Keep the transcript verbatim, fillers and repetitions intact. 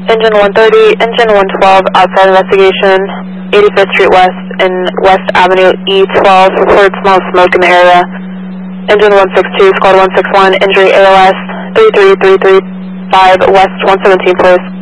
Engine one thirty, engine one twelve, outside investigation, eighty-fifth Street West and West Avenue E twelve, reported small smoke in the area. Engine one sixty-two, squad one sixty-one, injury A L S, three three three three five, West one seventeen, please.